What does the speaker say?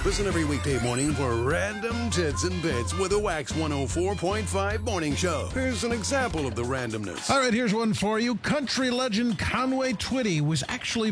Listen every weekday morning for Random Tits and Bits with a Wax 104.5 morning show. Here's an example of the randomness. All right, here's one for you. Country legend Conway Twitty was actually